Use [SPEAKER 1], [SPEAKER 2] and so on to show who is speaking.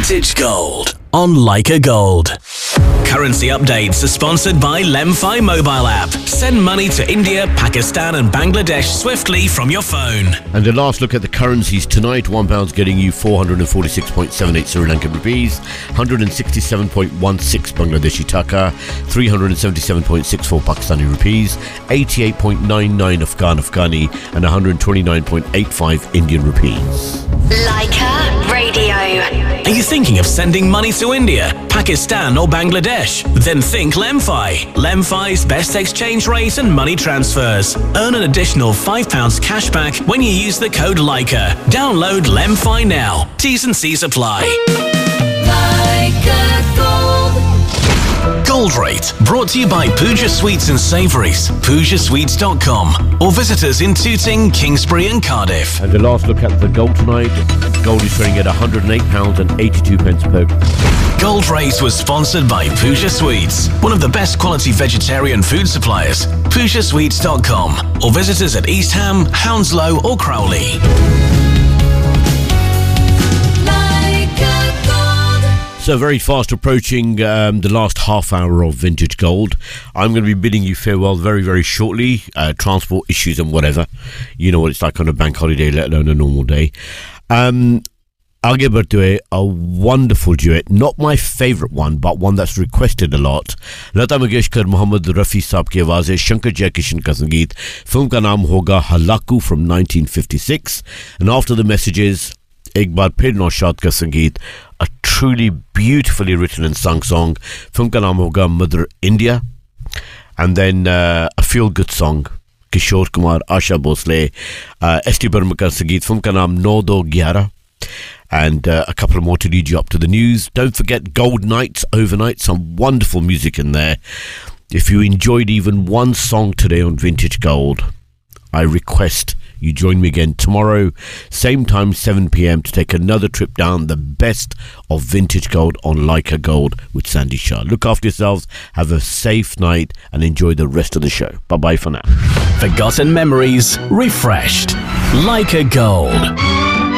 [SPEAKER 1] Vintage Gold on Leica Gold. Currency updates are sponsored by Lemfi mobile app. Send money to India, Pakistan and Bangladesh swiftly from your phone.
[SPEAKER 2] And a last look at the currencies tonight. £1 getting you 446.78 Sri Lankan rupees, 167.16 Bangladeshi taka, 377.64 Pakistani rupees, 88.99 Afghani and 129.85 Indian rupees.
[SPEAKER 3] Leica Radio.
[SPEAKER 1] Are you thinking of sending money to India, Pakistan or Bangladesh? Then think Lemfi. Lemfi's best exchange rate and money transfers. Earn an additional £5 cash back when you use the code Leica. Download Lemfi now. T's and C's apply.
[SPEAKER 3] Leica Gold.
[SPEAKER 1] Gold Rate, brought to you by Pooja Sweets and Savouries, PoojaSweets.com, or visit us in Tooting, Kingsbury and Cardiff.
[SPEAKER 2] And the last look at the gold tonight. Gold is trading at £108.82 per.
[SPEAKER 1] Gold Rate was sponsored by Pooja Sweets, one of the best quality vegetarian food suppliers. PoojaSweets.com, or visit us at East Ham, Hounslow or Crowley.
[SPEAKER 2] So very fast approaching the last half hour of Vintage Gold. I'm going to be bidding you farewell very, very shortly. Transport issues and whatever. You know what it's like on a bank holiday, let alone a normal day. Aage badhte hue, a wonderful duet. Not my favourite one, but one that's requested a lot. Lata Mangeshkar, Mohammad Rafi saab ki awaaz hai, Shankar Jaikishan ka sangeet. Film ka naam hoga Halaku from 1956. And after the messages, Ek Baar Phir Naushad ka sangeet, a truly beautifully written and sung song. Film ka naam hoga Mother India. And then a feel-good song, Kishore Kumar, Asha Bhosle, S.T. Burma ka sangeet. Film ka naam 9-2-11. And a couple more to lead you up to the news. Don't forget Gold Nights overnight, some wonderful music in there. If you enjoyed even one song today on Vintage Gold, I request you join me again tomorrow, same time, 7 p.m, to take another trip down the best of Vintage Gold on Leica Gold with Sandy Shah. Look after yourselves, have a safe night, and enjoy the rest of the show. Bye-bye for now.
[SPEAKER 1] Forgotten memories refreshed. Leica Gold.